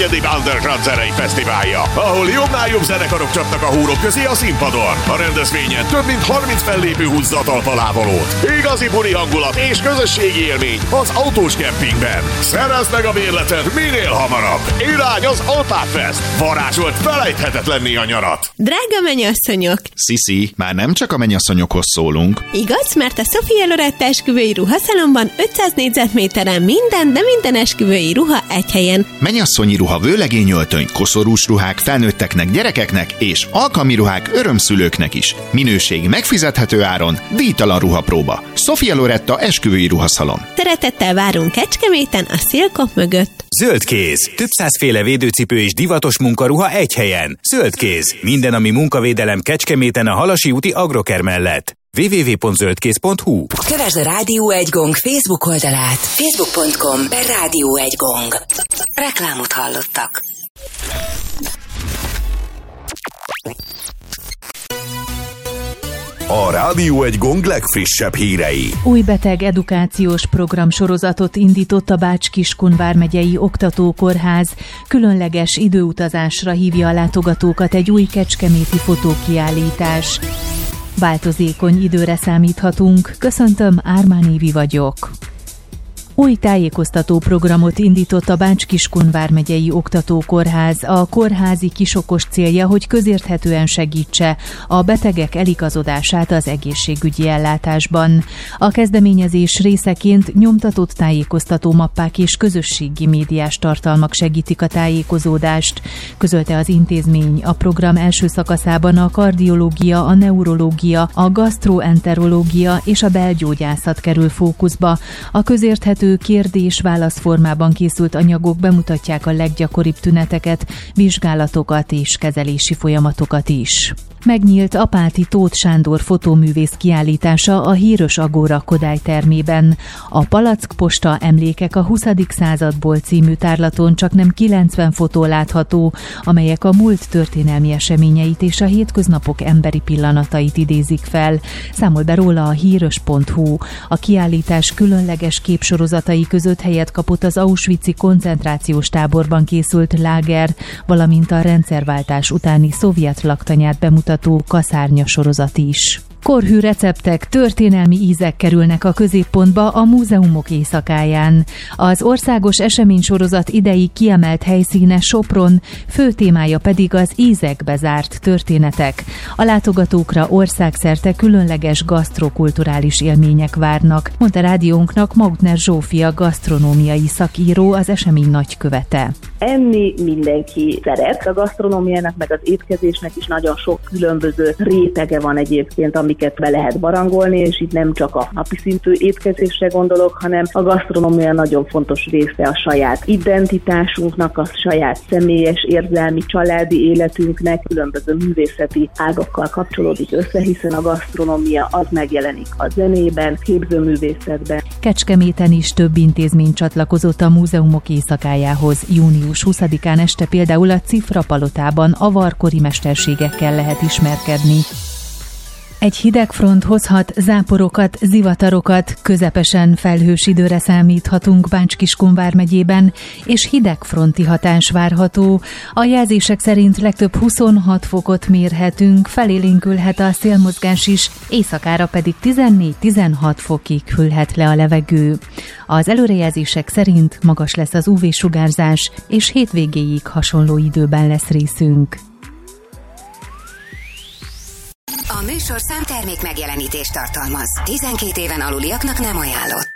11. Underground zenei fesztiválja, ahol jobbnál jobb zenekarok csapnak a húrok közé a színpadon. A rendezvényen több mint 30 fellépő húzza a talpalávalót. Igazi buli hangulat és közösségi élmény az autós kempingben. Szerezd meg a bérleted minél hamarabb. Irány az Alpák Fest. Varázsolt, felejthetetlenné a nyarat. Drága mennyasszonyok! Sziszi, már nem csak a mennyasszonyokhoz szólunk. Igaz, mert a Sofia Loretta esküvői ruhaszalomban 500 négyzetméteren minden, de minden esküvői ruha egy helyen. Mennyasszonyi ruha, vőlegényöltöny, koszorús ruhák felnőtteknek, gyerekeknek és alkalmi ruhák örömszülőknek is. Minőség megfizethető áron, díjtalan ruhapróba. Sofia Loretta esküvői ruhaszalon. Szeretettel várunk Kecskeméten a szélkop mögött. Zöldkéz. Több százféle védőcipő és divatos munkaruha egy helyen. Zöldkéz. Minden, ami munkavédelem Kecskeméten a Halasi úti Agroker mellett. www.zöldkéz.hu. Kövesd a Rádió 1 Gong Facebook oldalát. facebook.com/Rádió 1 Gong. Reklámot hallottak. A Rádió 1 Gong legfrissebb hírei. Új beteg edukációs programsorozatot indított a Bács-Kiskun vármegyei oktatókórház. Különleges időutazásra hívja a látogatókat egy új kecskeméti fotókiállítás. Változékony időre számíthatunk. Köszöntöm, Ármán Évi vagyok. Új tájékoztató programot indított a Bács-Kiskun vármegyei oktatókórház. A kórházi kisokos célja, hogy közérthetően segítse a betegek eligazodását az egészségügyi ellátásban. A kezdeményezés részeként nyomtatott tájékoztató mappák és közösségi médiás tartalmak segítik a tájékozódást, közölte az intézmény. A program első szakaszában a kardiológia, a neurológia, a gasztroenterológia és a belgyógyászat kerül fókuszba. A közérthető kérdés-válasz formában készült anyagok bemutatják a leggyakoribb tüneteket, vizsgálatokat és kezelési folyamatokat is. Megnyílt Apáti Tóth Sándor fotóművész kiállítása a Híros Agóra Kodály termében. A Palackposta Emlékek a 20. századból című tárlaton csaknem 90 fotó látható, amelyek a múlt történelmi eseményeit és a hétköznapok emberi pillanatait idézik fel. Számol be róla a híros.hu. A kiállítás különleges képsorozatai között helyet kapott az auschwitzi koncentrációs táborban készült láger, valamint a rendszerváltás utáni szovjet laktanyát bemutató kaszárnya sorozat is. Korhű receptek, történelmi ízek kerülnek a középpontba a múzeumok éjszakáján. Az országos eseménysorozat idei kiemelt helyszíne Sopron, fő témája pedig az ízekbe zárt történetek. A látogatókra országszerte különleges gasztrokulturális élmények várnak, mondta rádiónknak Mautner Zsófia gasztronómiai szakíró, az esemény nagykövete. Enni mindenki szeret. A gasztronómiának meg az étkezésnek is nagyon sok különböző rétege van egyébként, amiket be lehet barangolni, és itt nem csak a napi szintű étkezésre gondolok, hanem a gasztronómia nagyon fontos része a saját identitásunknak, a saját személyes, érzelmi, családi életünknek, különböző művészeti ágakkal kapcsolódik össze, hiszen a gasztronómia az megjelenik a zenében, képzőművészetben. Kecskeméten is több intézmény csatlakozott a múzeumok éjszakájához. Június 20-án este például a Cifra palotában avarkori mesterségekkel lehet ismerkedni. Egy hideg front hozhat záporokat, zivatarokat, közepesen felhős időre számíthatunk Bács-Kiskun vármegyében, és hidegfronti hatás várható. A jelzések szerint legtöbb 26 fokot mérhetünk, felélénkülhet a szélmozgás is, éjszakára pedig 14-16 fokig hűlhet le a levegő. Az előrejelzések szerint magas lesz az UV-sugárzás, és hétvégéig hasonló időben lesz részünk. A műsor számtermék megjelenítést tartalmaz. 12 éven aluliaknak nem ajánlott.